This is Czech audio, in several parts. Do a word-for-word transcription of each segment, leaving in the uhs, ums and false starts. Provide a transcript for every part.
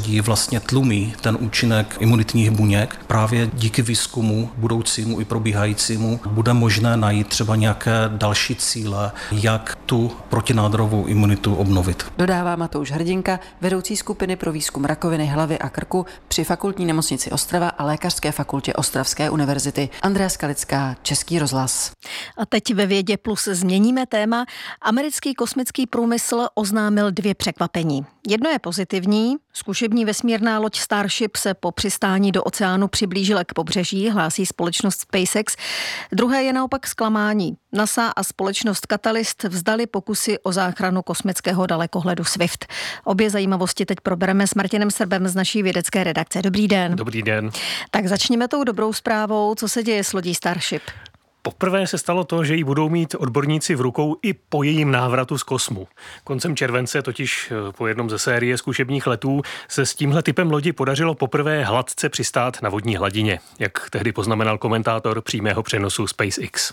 prostředí vlastně tlumí ten účinek imunitních buněk. Právě díky výzkumu budoucímu i probíhajícímu bude možné najít třeba nějaké další cíle, jak tu protinádorovou imunitu obnovit. Dodává Matouš Hrdinka, vedoucí skupiny pro výzkum rakoviny hlavy a krku při Fakultní nemocnici Ostrava a Lékařské fakultě Ostravské univerzity. Andrea Skalická, Český rozhlas. A teď ve Vědě plus změníme téma. Americký kosmický průmysl oznámil dvě překvapení. Jedno je pozitivní. Zkušební vesmírná loď Starship se po přistání do oceánu přiblížila k pobřeží, hlásí společnost SpaceX. Druhé je naopak zklamání. NASA a společnost Catalyst vzdali pokusy o záchranu kosmického dalekohledu Swift. Obě zajímavosti teď probereme s Martinem Srbem z naší vědecké redakce. Dobrý den. Dobrý den. Tak začněme tou dobrou zprávou. Co se děje s lodí Starship? Poprvé se stalo to, že ji budou mít odborníci v rukou i po jejím návratu z kosmu. Koncem července, totiž po jednom ze série zkušebních letů, se s tímhle typem lodi podařilo poprvé hladce přistát na vodní hladině, jak tehdy poznamenal komentátor přímého přenosu SpaceX.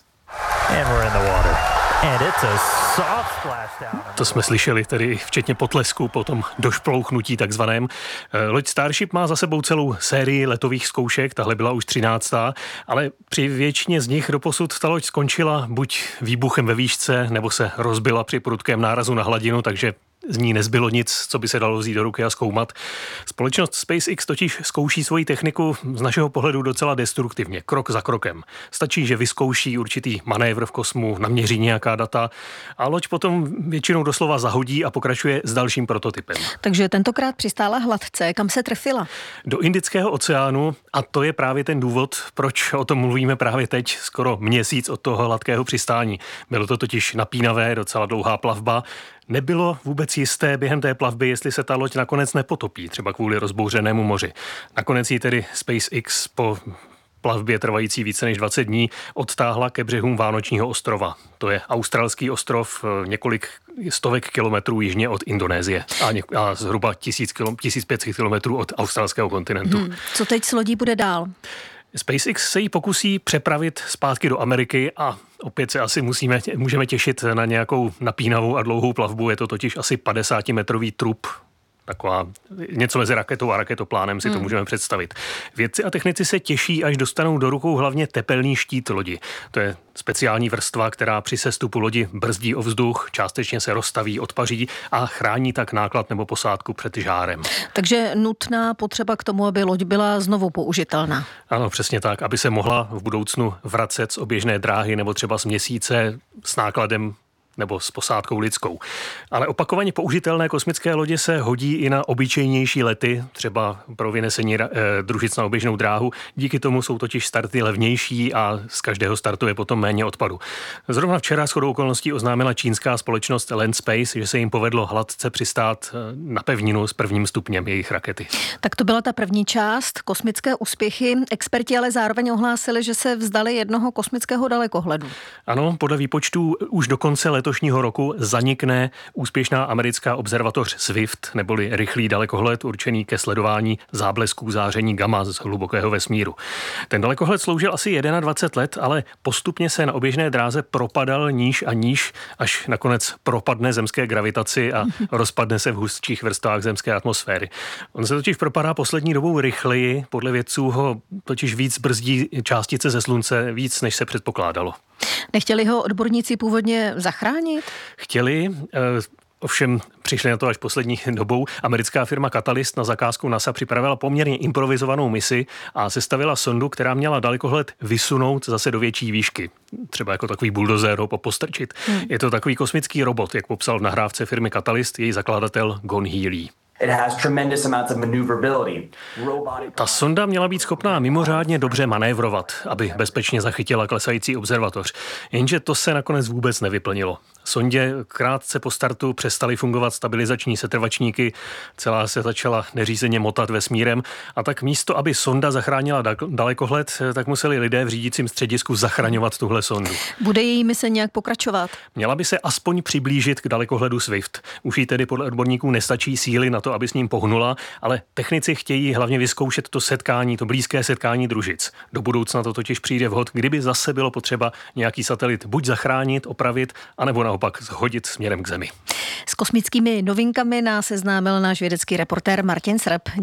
To jsme slyšeli tedy včetně potlesku po tom došplouchnutí takzvaném. Loď Starship má za sebou celou sérii letových zkoušek, tahle byla už třináctá, ale při většině z nich doposud ta loď skončila buď výbuchem ve výšce, nebo se rozbila při prudkém nárazu na hladinu, takže z ní nezbylo nic, co by se dalo vzít do ruky a zkoumat. Společnost SpaceX totiž zkouší svoji techniku z našeho pohledu docela destruktivně, krok za krokem. Stačí, že vyzkouší určitý manévr v kosmu, naměří nějaká data a loď potom většinou doslova zahodí a pokračuje s dalším prototypem. Takže tentokrát přistála hladce. Kam se trefila? Do Indického oceánu, a to je právě ten důvod, proč o tom mluvíme právě teď, skoro měsíc od toho hladkého přistání. Bylo to totiž napínavé, docela dlouhá plavba. Nebylo vůbec jisté během té plavby, jestli se ta loď nakonec nepotopí, třeba kvůli rozbouřenému moři. Nakonec ji tedy SpaceX po plavbě trvající více než dvacet dní odtáhla ke břehům Vánočního ostrova. To je australský ostrov několik stovek kilometrů jižně od Indonésie a, něk- a zhruba tisíc pět set kilometrů od australského kontinentu. Hmm. Co teď s lodí bude dál? SpaceX se jí pokusí přepravit zpátky do Ameriky a opět se asi musíme, můžeme těšit na nějakou napínavou a dlouhou plavbu. Je to totiž asi padesátimetrový trup. Taková něco mezi raketou a raketoplánem si to můžeme představit. Vědci a technici se těší, až dostanou do rukou hlavně tepelný štít lodi. To je speciální vrstva, která při sestupu lodi brzdí ovzduch, částečně se roztaví, odpaří a chrání tak náklad nebo posádku před žárem. Takže nutná potřeba k tomu, aby loď byla znovu použitelná. Ano, přesně tak, aby se mohla v budoucnu vracet z oběžné dráhy nebo třeba z měsíce s nákladem nebo s posádkou lidskou. Ale opakovaně použitelné kosmické lodě se hodí i na obyčejnější lety, třeba pro vynesení eh, družic na oběžnou dráhu. Díky tomu jsou totiž starty levnější a z každého startu je potom méně odpadu. Zrovna včera shodou okolností oznámila čínská společnost Landspace, že se jim povedlo hladce přistát na pevninu s prvním stupněm jejich rakety. Tak to byla ta první část, kosmické úspěchy. Experti ale zároveň ohlásili, že se vzdali jednoho kosmického dalekohledu. Ano, podle výpočtů už do konce letošního roku zanikne úspěšná americká observatoř Swift, neboli rychlý dalekohled určený ke sledování záblesků záření gamma z hlubokého vesmíru. Ten dalekohled sloužil asi dvacet jedna let, ale postupně se na oběžné dráze propadal níž a níž, až nakonec propadne zemské gravitaci a rozpadne se v hustších vrstvách zemské atmosféry. On se totiž propadá poslední dobou rychleji, podle vědců ho totiž víc brzdí částice ze slunce, víc než se předpokládalo. Nechtěli ho odborníci původně zachránit? Chtěli, ovšem přišli na to až poslední dobou. Americká firma Catalyst na zakázku NASA připravila poměrně improvizovanou misi a sestavila sondu, která měla dalekohled vysunout zase do větší výšky. Třeba jako takový buldozer ho postrčit. Hmm. Je to takový kosmický robot, jak popsal v nahrávce firmy Catalyst její zakladatel Gon Healy. Ta sonda měla být schopná mimořádně dobře manévrovat, aby bezpečně zachytila klesající observatoř. Jenže to se nakonec vůbec nevyplnilo. Sondě krátce po startu přestaly fungovat stabilizační setrvačníky, celá se začala neřízeně motat vesmírem a tak místo, aby sonda zachránila dalekohled, tak museli lidé v řídícím středisku zachraňovat tuhle sondu. Bude její mise nějak pokračovat? Měla by se aspoň přiblížit k dalekohledu Swift. Už jí tedy podle odborníků nestačí síly na to, aby s ním pohnula, ale technici chtějí hlavně vyzkoušet to setkání, to blízké setkání družic. Do budoucna to totiž přijde vhod, kdyby zase bylo potřeba nějaký satelit buď zachránit, opravit, anebo naopak zhodit směrem k Zemi. S kosmickými novinkami nás seznámil náš vědecký reportér Martin Srb.